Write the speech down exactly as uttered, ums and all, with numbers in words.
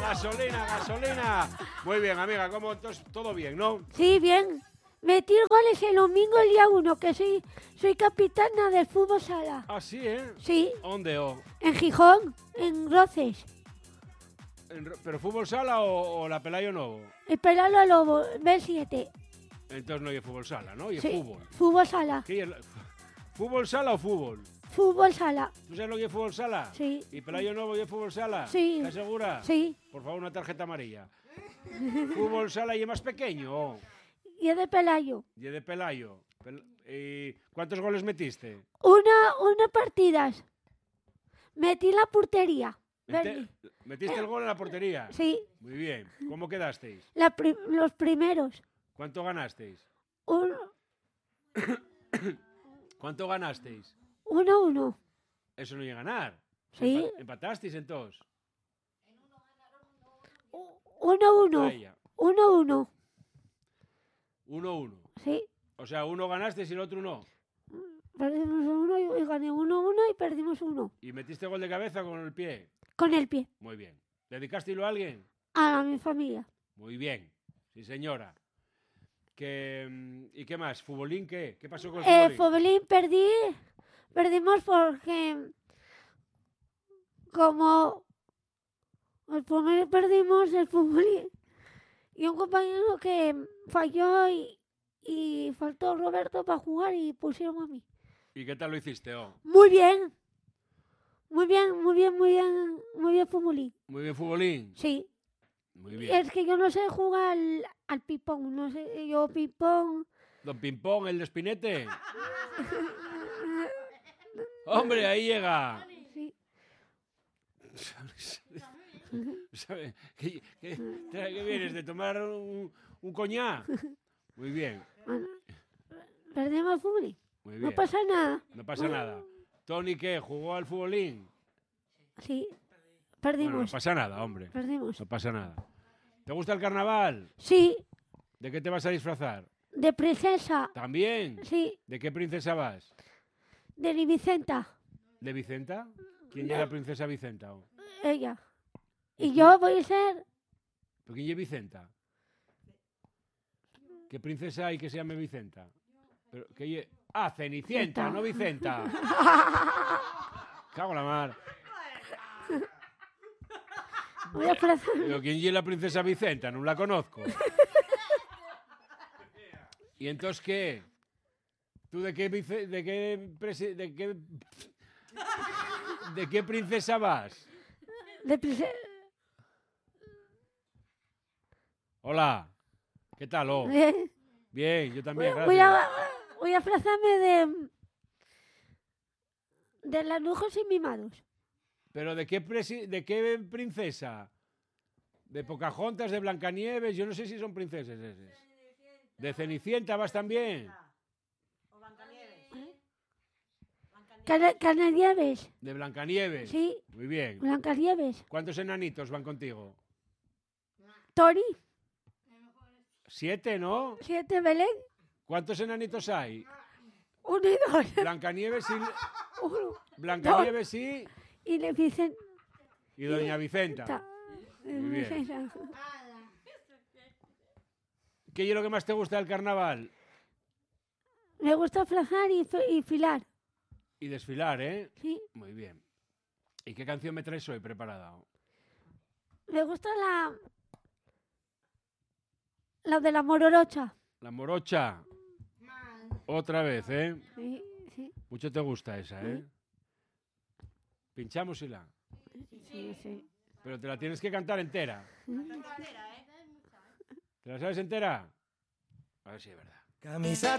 gasolina, gasolina. Muy bien, amiga, ¿cómo? Entonces, todo bien, ¿no? Sí, bien. Metí goles el domingo el día uno, que soy, soy capitana del fútbol sala. Ah, sí, ¿eh? Sí. ¿Dónde? Oh? En Gijón, en Roces. En, ¿Pero fútbol sala o, o la Pelayo Novo? El Pelalo a Lobo, B siete. Entonces no hay fútbol sala, ¿no? Y Sí, fútbol. Fútbol sala. ¿Qué es la- ¿Fútbol sala o fútbol? Fútbol sala. ¿Tú sabes lo que es fútbol sala? Sí. ¿Y Pelayo Novo y es fútbol sala? Sí. ¿Estás segura? Sí. Por favor, una tarjeta amarilla. Fútbol sala y es más pequeño. Y es de Pelayo. Y es de Pelayo. Pel- ¿Y cuántos goles metiste? Una, una partidas. Metí la portería. Mete- ¿Metiste el gol en la portería? Sí. Muy bien. ¿Cómo quedasteis? La pri- los primeros. ¿Cuánto ganasteis? Uno, ¿Cuánto ganasteis? uno, uno. Eso no llega a ganar. Sí. Empa- ¿Empatasteis entonces? Uno, uno. Vaya. Uno, uno. Uno, uno. Sí. O sea, uno ganasteis y el otro no. Perdimos uno y, y gané uno, uno y perdimos uno. ¿Y metiste gol de cabeza con el pie? Con el pie. Muy bien. ¿Dedicasteislo a alguien? A mi familia. Muy bien. Sí, señora. Que, mm, ¿Y qué más? ¿Futbolín qué? ¿Qué pasó con el Eh, futbolín? Fobelín perdí. Perdimos porque como el primer perdimos el futbolín y un compañero que falló y, y faltó Roberto para jugar y pusieron a mí. ¿Y qué tal lo hiciste, oh? Muy bien. Muy bien, muy bien, muy bien, muy bien futbolín. Muy bien, futbolín. Sí. Muy bien. Es que yo no sé jugar al, al ping-pong, no sé, yo ping-pong... Don Pimpón, el de Espinete. ¡Hombre, ahí llega! Sí. ¿Sabe? ¿Qué, qué, trae- qué vienes? ¿De tomar un, un coñac? Muy bien, Bueno, perdemos futbolín. muy bien. No pasa nada. No pasa nada. ¿Tony qué? ¿Jugó al futbolín? Sí, Bueno, perdimos. no pasa nada, hombre. Perdimos. No pasa nada. ¿Te gusta el carnaval? Sí, ¿De qué te vas a disfrazar? de princesa. ¿También? Sí, ¿De qué princesa vas? de mi Vicenta. ¿De Vicenta? ¿Quién es la princesa Vicenta? oh? Ella. Y yo voy a ser... ¿Pero quién es Vicenta? ¿Qué princesa hay que se llame Vicenta? Pero, ¿qué lle- Ah, Cenicienta, Vicenta. no Vicenta. Cago en la mar. Voy a plazar. Pero ¿quién es la princesa Vicenta? No la conozco. ¿Y entonces qué? ¿Tú de qué, vice- de qué, presi- de qué, de qué princesa vas? De princesa. Hola. ¿Qué tal? Oh? Bien, yo Voy, también, voy gracias. a, voy a plazarme de... De las lujos y mimados. ¿Pero de qué, presi- de qué princesa? ¿De Pocahontas, de Blancanieves? Yo no sé si son princesas esas. ¿De Cenicienta vas también? Cana- Canadieves. ¿De Blancanieves? Sí, Muy bien. Blancanieves. ¿Cuántos enanitos van contigo? Tori. Siete, ¿no? Siete Belén. ¿Cuántos enanitos hay? Uno y dos. Blancanieves y... Uno. Blancanieves y... Y le dicen... Y Doña Vicenta. Ta- Muy bien. Vicenta. ¿Qué es lo que más te gusta del carnaval? Me gusta plazar y, fi- y filar. Y desfilar, ¿eh? Sí. Muy bien. ¿Y qué canción me traes hoy preparada? Me gusta la... La de la mororocha. La morocha. Otra vez, ¿eh? Sí, sí, Mucho te gusta esa, ¿eh? Pinchámosela. sí, sí. Pero te la tienes que cantar entera. ¿Te la sabes entera? A ver si es verdad. Camisa